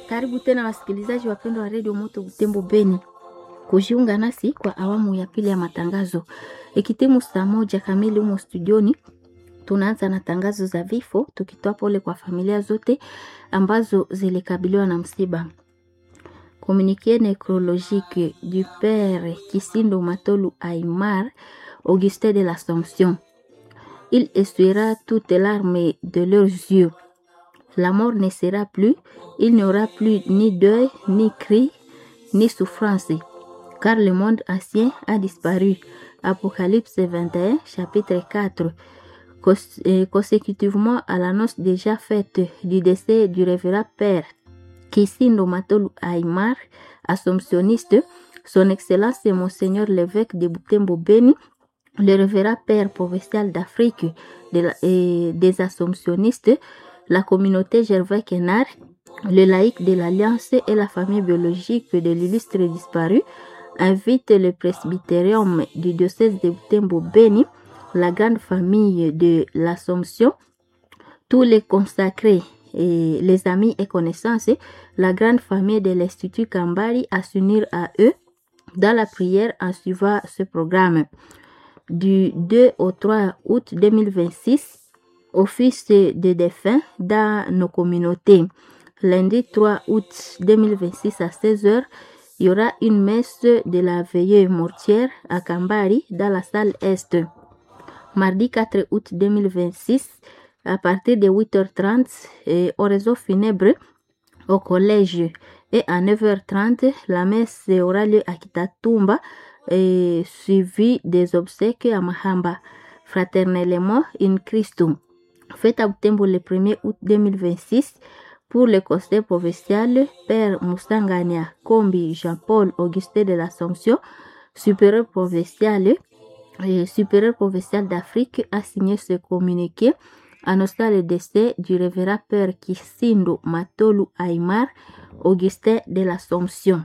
Karibu tena wasikilizaji wapendwa wa redio Moto Butembo Beni kujiunga nasi kwa awamu ya pili ya matangazo. Ikitimu saa moja kamili humo studioni, tunaanza na tangazo za vifo, tukitoa pole kwa familia zote ambazo zilikabiliwa na msiba. Communiqué nécrologique du père Kisindo Matolu Aymar, Augustin de l'Assomption. Il essuiera toutes larmes de leurs yeux. La mort ne sera plus, il n'y aura plus ni deuil, ni cri, ni souffrance, car le monde ancien a disparu. Apocalypse 21, chapitre 4. Consécutivement à l'annonce déjà faite du décès du révérend père Kisindo Matolu Aymar, assomptionniste, son Excellence Monseigneur l'évêque de Butembo Beni, le révérend père provincial d'Afrique des assomptionnistes, la communauté Gervais Kenard, le laïc de l'Alliance et la famille biologique de l'illustre disparu invitent le presbytérium du diocèse de Butembo Beni, la grande famille de l'Assomption, tous les consacrés et les amis et connaissances, la grande famille de l'Institut Kambari à s'unir à eux dans la prière en suivant ce programme. Du 2 au 3 août 2026, office des défunts dans nos communautés. Lundi 3 août 2026 à 16h, il y aura une messe de la veillée mortière à Kambari dans la salle Est. Mardi 4 août 2026, à partir de 8h30, au réseau funèbre au collège. Et à 9h30, la messe aura lieu à Kitatumba, suivi des obsèques à Mahamba. Fraternellement in Christum. Fête à Butembo le 1er août 2026 pour le conseil provincial, Père Moussangania Kombi Jean-Paul Augustin de l'Assomption, supérieur provincial d'Afrique, a signé ce communiqué annonçant le décès du révérend Père Kisindo Matolu Aymar, Augustin de l'Assomption.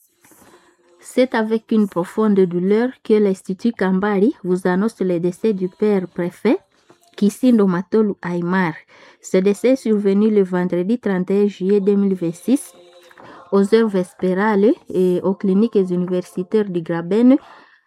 C'est avec une profonde douleur que l'Institut Kambari vous annonce le décès du père préfet Kisindo Matolu Aymar. Ce décès est survenu le vendredi 31 juillet 2026 aux heures vespérales et aux cliniques universitaires du Graben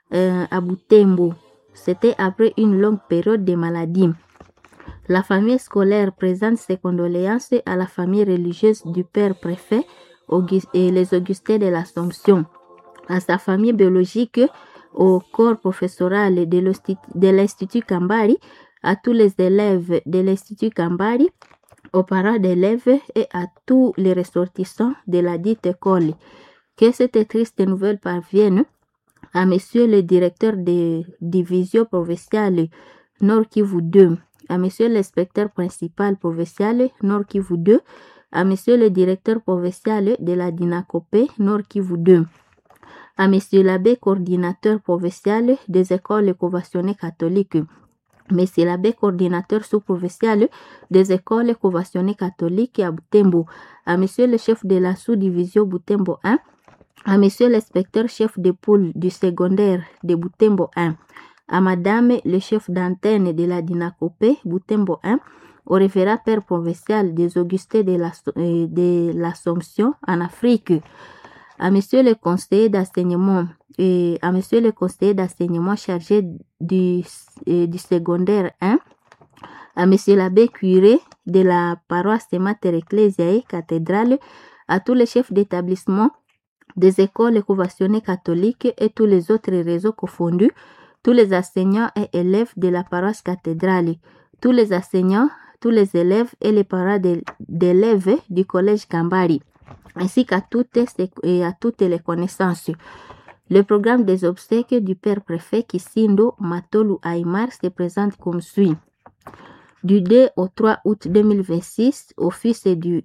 à Butembo. C'était après une longue période de maladie. La famille scolaire présente ses condoléances à la famille religieuse du père préfet et les Augustins de l'Assomption, à sa famille biologique, au corps professoral de l'Institut Kambari, à tous les élèves de l'Institut Kambari, aux parents d'élèves et à tous les ressortissants de la dite école. Que cette triste nouvelle parvienne à monsieur le directeur de division provinciale Nord Kivu 2, à monsieur l'inspecteur principal provincial Nord Kivu 2, à monsieur le directeur provincial de la Dinakopé Nord Kivu 2, à monsieur l'abbé coordinateur provincial des écoles conventionnées catholiques, monsieur l'abbé coordinateur sous-provincial des écoles conventionnées catholiques à Butembo, à monsieur le chef de la sous-division Butembo 1, à monsieur l'inspecteur chef de poule du secondaire de Butembo 1, à madame le chef d'antenne de la Dinakopé Butembo 1, au révérend père provincial des Augustins de l'Assomption en Afrique, à monsieur le conseiller d'enseignement et à monsieur le conseiller d'enseignement chargé du secondaire 1, à monsieur l'abbé curé de la paroisse Mater Ecclesiae cathédrale, à tous les chefs d'établissement des écoles conventionnées catholiques et tous les autres réseaux confondus, tous les enseignants et élèves de la paroisse cathédrale, tous les enseignants, tous les élèves et les parents d'élèves du collège Kambari, ainsi qu'à toutes les connaissances. Le programme des obsèques du père préfet Kisindo Matolu Aymar se présente comme suit. Du 2 au 3 août 2026, office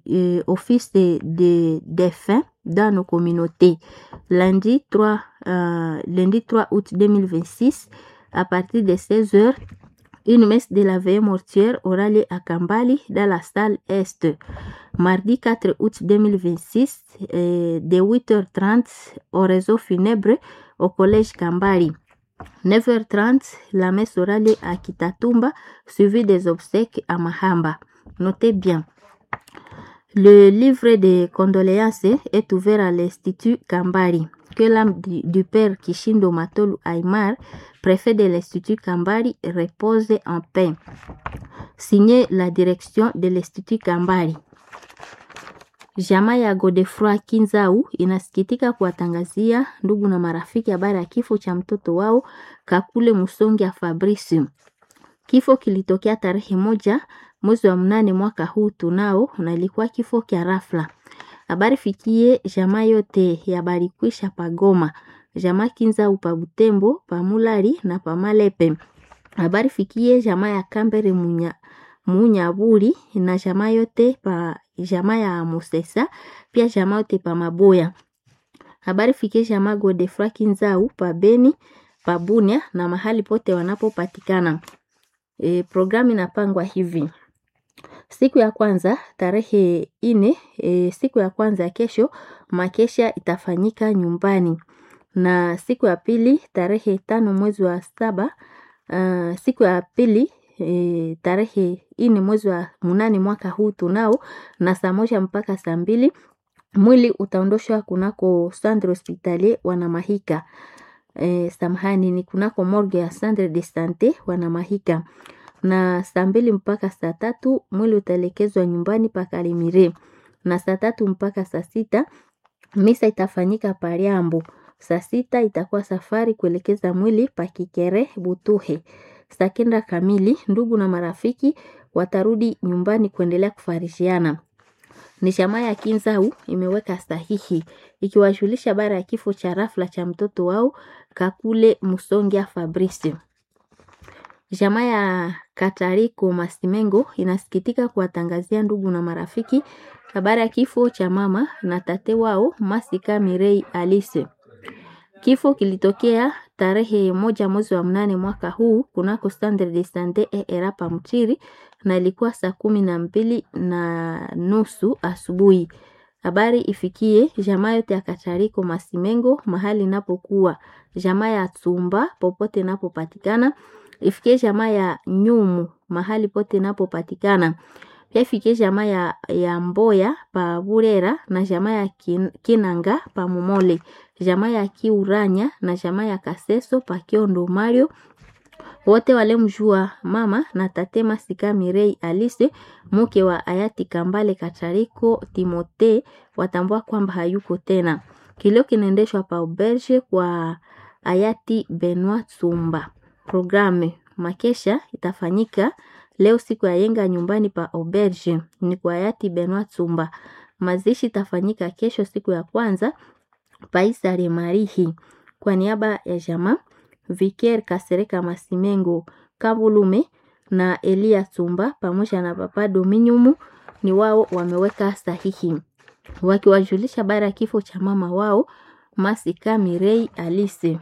des défunts dans nos communautés. Lundi 3 août 2026, à partir de 16h, une messe de la veillée mortuaire aura lieu à Kambali dans la salle Est. Mardi 4 août 2026, de 8h30 au réseau funèbre au collège Kambali. 9h30, la messe aura lieu à Kitatumba, suivie des obsèques à Mahamba. Notez bien. Le livre de condoléances est ouvert à l'Institut Kambari. Que l'âme du père Kishindo Matolu Aymar, préfet de l'Institut Kambari, repose en paix. Signé la direction de l'Institut Kambari. Jamaa ya Godefroid Kinzau inasikitika kuwatangazia ndugu na marafiki habari ya kifo cha mtoto wao Kakule Musongia Fabrice. Kifo kilitokea tarehe 1 mwezi wa 8 mwaka huu tunao, na ilikuwa kifo kia rafla. Habari fikie jamaa yote ya Barikwisha Pagoma, jamaa Kinzau pa Butembo, pa Mulari na pa Malepe. Habari fikie jamaa ya Kambere Munyaburi na jamaa yote pa jamaa ya Musesa, pia jamaa yote pa Maboya. Habari fikie jamaa Godefroid Kinzau pa Beni, pa Bunia na mahali pote wanapopatikana. Programu inapangwa hivi. Siku ya kwanza tarehe 4, siku ya kwanza kesho makesha itafanyika nyumbani. Na siku ya pili tarehe 5 mwezi wa 7, siku ya pili tarehe 4 mwezi wa 8 mwaka huu tunao, na saa 1 mpaka saa 2 mwili utaondoshwa kunako Centre Hospitalier Wanamahika. Samahani, ni kunako morgue ya Centre de Santé Wanamahika. Na saa 2 mpaka saa 3 mwili utaelekezwa nyumbani pa Kalimire. Na saa 3 mpaka saa 6 misa itafanyika Pariambo. Saa 6 itakuwa safari kuelekeza mwili pa Kikere Butuhe. Saa 9 kamili ndugu na marafiki watarudi nyumbani kuendelea kufarishiana. Ni jamaa ya Kinzau imeweka sahihi ikiwajulisha habari ya kifo cha rafla cha mtoto wao Kakule Musongia Fabrice. Jamaa ya Katariko Masimengo inasikitika kuwatangazia ndugu na marafiki habari ya kifo cha mama na tate wao Masika Mirei Alice. Kifo kilitokea tarehe 1 mwezi wa 8 mwaka huu kunako Centre de Santé ERA pa Mchiri, na ilikuwa saa 12:30 asubuhi. Habari ifikie jamaa yote ya Katariko Masimengo mahali inapokuwa, jamaa ya Tsumba popote inapopatikana, ifikie jamaa ya Nyumu mahali pote inapopatikana. Pia ifikie jamaa ya Mboya pa Burera na jamaa ya Kinanga pa Mumole, jamaa ya Kiuranya na jamaa ya Kaseso pa Kiondo Mario. Wote wale mjua mama na tate Masika Mirei Alice, mke wa hayati Kambale Katariko Timote, watambua kwamba hayuko tena. Kilio kinaendeshwa pa Auberge kwa hayati Benoit Tsumba. Programe makesha itafanyika leo siku ya yenga nyumbani pa Auberge ni kwa hayati Benoit Tsumba. Mazishi itafanyika kesho siku ya kwanza Paisare Marihi. Kwa niaba ya jamaa Viker Kasereka Masimengo Kabulume na Elia Tsumba pamoja na Papa Dominiumu ni wao wameweka sahihi wakiwajulisha habari ya kifo cha mama wao Masika Mirei Alice.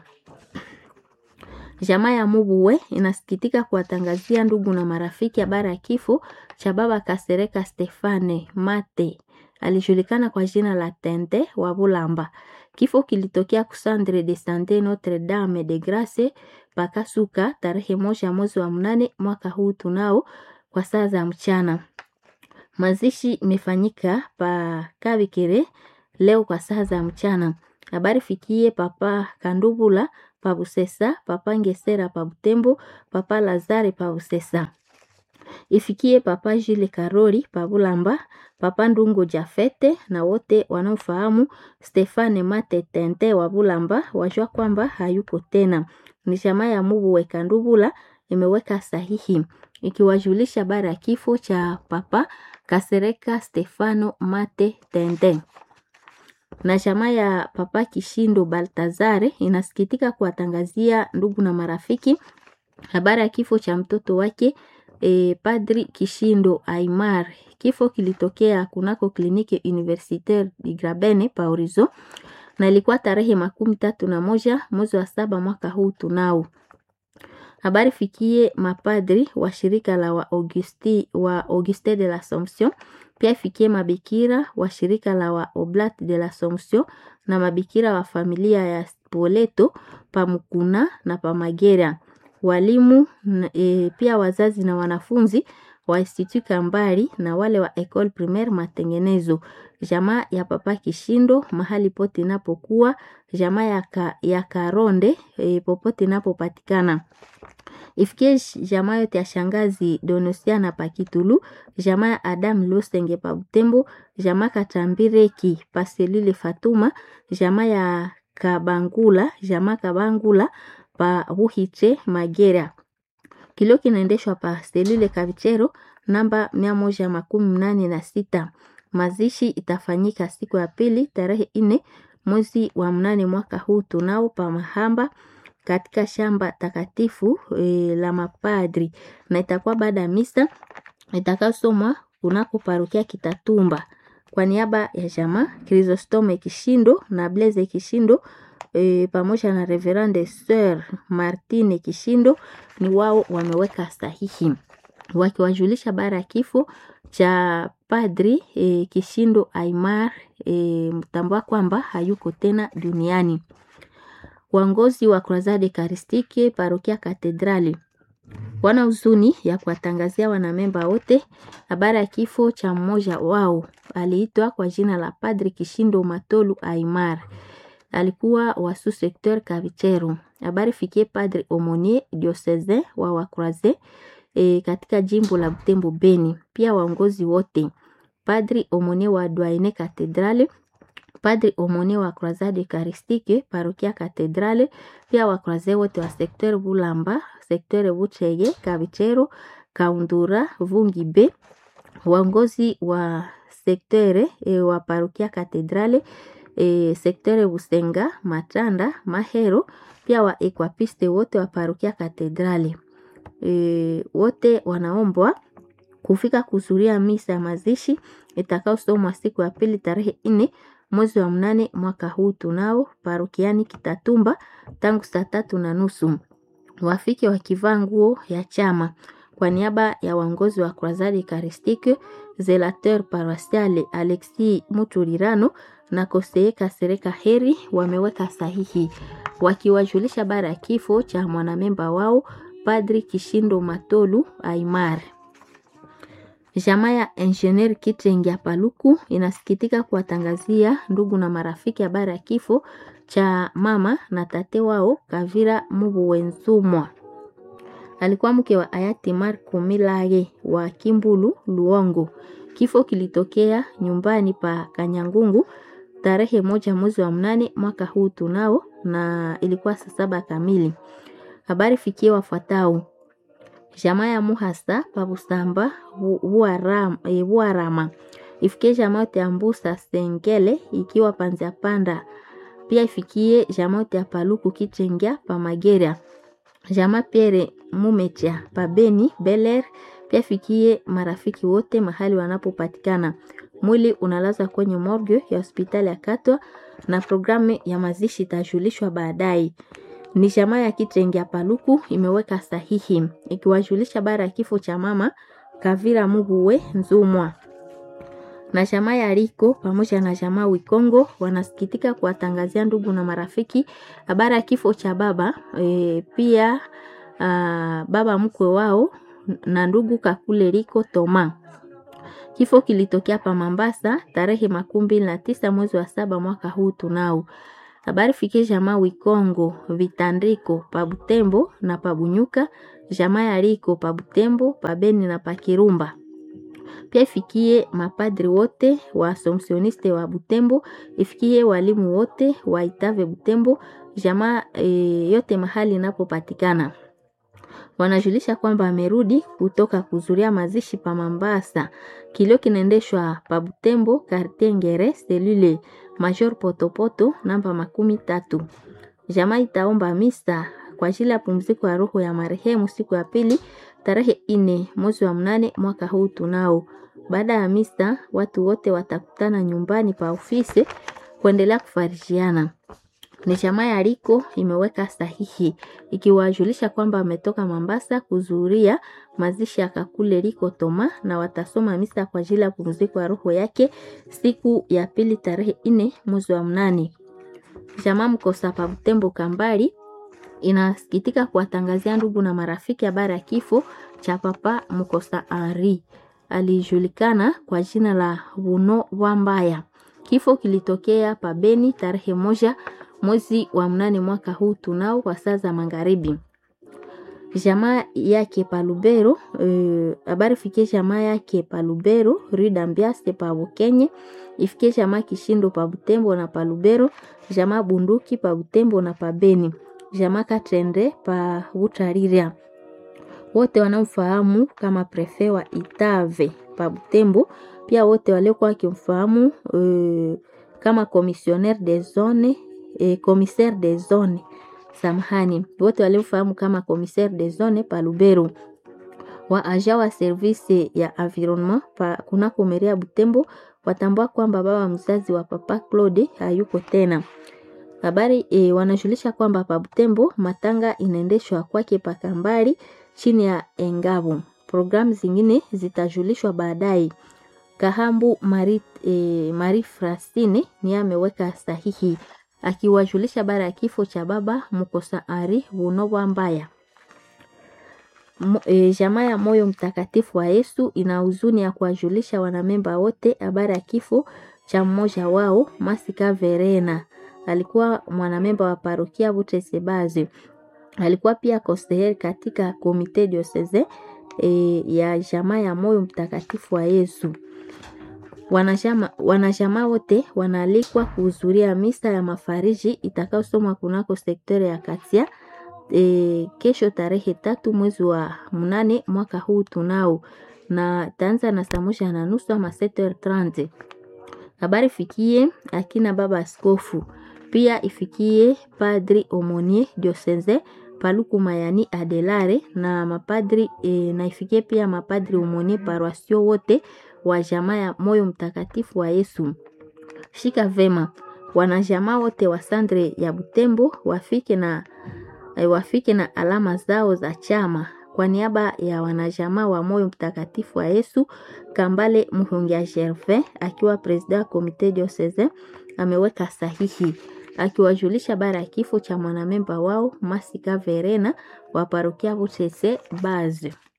Jamaa ya Mubuwe inasikitika kuwatangazia ndugu na marafiki habari ya kifo cha baba Kasereka Stefane Mate, alijulikana kwa jina la Tente wa Bulamba. Kifo kilitokea ku Centre de Santé Notre Dame de Grace Pakasuka tarehe 1 mwezi wa 8 mwaka huu tunao kwa saa za mchana. Mazishi imefanyika pa Kabikere leo kwa saa za mchana. Habari fikie Papa Kandubula pa Busesa, Papa Ngesera pa Butembo, Papa Lazare pa Busesa. Ifikie Papa Jile Karori pa Bulamba, Papa Ndungo Jafete na wote wanaofahamu Stefane Mate Tente wa Bulamba wajua kwamba hayuko tena. Ni jamaa ya Mubuwe Kandubula imeweka sahihi ikiwajulisha habari ya kifo cha Papa Kasereka Stefano Mate Tente. Na jamaa ya Papa Kishindo Baltazare inasikitika kuwatangazia ndugu na marafiki habari ya kifo cha mtoto wake Padri Kishindo Aymar. Kifo kilitokea kunako kliniki Universitaire de Grabene pa Horizon na ilikuwa tarehe 31 mwezi wa 7 mwaka huu tunao. Habari fikie mapadri wa shirika la wa Auguste de l'Assomption, pia fikie mabikira wa shirika la wa Oblat de l'Assomption na mabikira wa familia ya Poleto pa Mukuna na pa Magera. Walimu pia wazazi na wanafunzi wa Institut Kambali na wale wa Ecole Primaire Matengenezo, jamaa ya Papa Kishindo mahali pote inapokuwa, jamaa ya Karonde popote inapopatikana. Ifikie jamaa yote ya shangazi Donosiana Pakitulu, jamaa ya Adam Lusenge pa Butembo, jamaa Katambireki Paselile Fatuma, jamaa ya Kabangula pa Buhiche Magera. Kilio kinaendeshwa pa Selile Kavichero namba 186. Mazishi itafanyika siku ya pili tarehe 4 mwezi wa 8 mwaka huu tunao pa Mahamba katika shamba takatifu la mapadri, na itakuwa baada ya misa itakayosomwa kunako parokia Kitatumba. Kwa niaba ya jamaa Chrysostome Kishindo na Blaise Kishindo pamoja na Reverende Sir Martine Kishindo ni wao wameweka sahihi wakiwajulisha bara ya kifo cha Padri Kishindo Aimar, mtambua kwamba hayuko tena duniani. Waongozi wa Croisade Eucharistique parokia Katedrali wana huzuni ya kuwatangazia wanamemba wote habari ya kifo cha mmoja wao aliitwa kwa jina la Padri Kishindo Matolu Aimar. Alikuwa wa sous-secteur Kavichero. Habari fikie Padri Omonier Diocesain wa Wakroise katika jimbo la Butembo Beni. Pia waongozi wote Padri Omonier wa Douaine Katedrali, Padri Omonier wa Croisade Eucharistique parokia Katedrale, pia Wakroise wote wa secteur Bulamba, secteur Bucheye, Kavichero, Kaundura, Vungi B, waongozi wa secteur wa parokia Katedrale, secteur Busenga, Matanda, Mahero, pia wa equapiste wote wa parokia Katedrale. Wote wanaombwa kufika kuzuria misa ya mazishi itakayosomwa siku ya pili tarehe 4 mwezi wa 8 mwaka huu tunao parokiani Kitatumba tangu saa 3:30. Wafike wakivaa nguo ya chama. Kwa niaba ya waongozi wa Croisade Eucharistique, Zelateur Paroissiale Alexis Muturirano na Koseye Kasereka Heri wameweka sahihi wakiwajulisha bara ya kifo cha mwanamemba wao Padri Kishindo Matolu Aimar. Jamaa ya Engineer Kitenge Paluku inasikitika kuwatangazia ndugu na marafiki habari ya kifo cha mama na tate wao Kavira Mubuwenzumwa. Alikuwa mke wa hayati Marco Milage wa Kimbulu Luongo. Kifo kilitokea nyumbani pa Kanyangungu tarehe 1 mwezi wa 8 mwaka huu tunao, na ilikuwa saa 7 kamili. Habari fikie wafuatao: jamaa ya Muhasa Pabusamba Buarama, ifikie jamaa yote ya Mbusa Sengele ikiwa Panzia Panda, pia ifikie jamaa yote ya Paluku Kitengya pa Magera, jamaa Pierre Mumecha pa Beni Beler, pia ifikie marafiki wote mahali wanapopatikana. Mwili unalazwa kwenye morgue ya hospitali ya Katwa na programu ya mazishi itajulishwa baadaye. Ni jamaa ya Kitenge Paluku imeweka sahihi ikiwajulisha bara ya kifo cha mama Kavira Mubuwe Nzumwa. Na jamaa ya Riko pamoja na jamaa Wikongo wanasikitika kuwatangazia ndugu na marafiki habari ya kifo cha baba pia baba mkwe wao na ndugu Kakule Riko Toma. Kifo kilitokea pa Mambasa tarehe 29 mwezi wa 7 mwaka huu tunao. Habari fikie jamaa Wikongo Vitandiko pa Butembo na pa Bunyuka, jamaa ya Riko pa Butembo, pa Beni na pa Kirumba. Pia ifikie mapadri wote wa Assumptioniste wa Butembo, ifikie walimu wote wa Itave Butembo, jamaa yote mahali inapopatikana. Wanajulisha kwamba amerudi kutoka kuzuria mazishi pa Mambasa. Kilio kinaendeshwa pa Butembo, Quartier Ngere, Selule Major Potopoto namba 13. Jamaa itaomba misa kwa ajili ya pumziko ya roho ya marehemu siku ya pili tarehe 4 mwezi wa 8 mwaka huu tunao. Baada ya misa watu wote watakutana nyumbani pa ofisi kuendelea kufarishiana. Ni jamaa ya Riko imeweka sahihi ikiwajulisha kwamba ametoka Mambasa kuzuria mazishi ya Kakule Riko Toma na watasoma misa kwa ajili ya pumziko ya roho yake siku ya pili tarehe 4 mwezi wa 8. Jamaa Mkosa pa Butembo Kambali inasikitika kuwatangazia ndugu na marafiki habari ya kifo cha papa Mukosa Henri, alijulikana kwa jina la Buno Wambaya. Kifo kilitokea pa Beni tarehe 1 mwezi wa mnane mwaka huu tunao kwa saa za magharibi. Jamaa yake pa Lubero, habari fikie jamaa yake pa Lubero, Rue d'Ambiase pa Bukenye, ifikie jamaa Kishindo pa Butembo na pa Lubero, jamaa Bunduki pa Butembo na pa Beni, jamaa Katende pa Butariria. Wote wanamfahamu kama prefe wa Itave pa Butembo, pia wote waliokuwa wakimfahamu kama commissaire des zones. Samahani, wote waliofahamu kama commissaire des zones pa Lubero. Wa aja wa service ya environnement pa kunako meria Butembo watambua kwamba baba mzazi wa papa Claude hayuko tena. Habari wanajulisha kwamba pa Butembo matanga inaendeshwa kwake pa Kambali chini ya Engabo. Programu zingine zitajulishwa baadaye. Kahambu Marie Francine ni ameweka sahihi akiwajulisha bara ya kifo cha baba Mukosa Henri Buno Wambaya. Jamaa ya Moyo Mtakatifu wa Yesu ina huzuni ya kuwajulisha wanamemba wote habari ya kifo cha mmoja wao, Masika Verena. Alikuwa mwanamemba wa parokia Butesebazi. Alikuwa pia conseiller katika komite diocese ya jamaa ya Moyo Mtakatifu wa Yesu. Wanachama wote wanaalikwa kuhudhuria misa ya mafariji itakayosomwa kunako sektori ya Katia kesho tarehe 3 mwezi wa mnane mwaka huu tunao, na taanza na saa 1:30 ama 7h30. Habari fikie akina baba askofu, pia ifikie padri Omonier diocese Paluku Mayani Adelare na mapadri na ifikie pia mapadri Omonier paroisio wote wa jamaa ya Moyo Mtakatifu wa Yesu. Shika vema wanajamaa wote wa Sandre ya Butembo wafike na alama zao za chama. Kwa niaba ya wanajamaa wa Moyo Mtakatifu wa Yesu, Kambale Muhungia Gervais akiwa president wa komite diocese ameweka sahihi akiwajulisha bara ya kifo cha mwanamemba wao Masika Verena wa parokia Butese Bazi.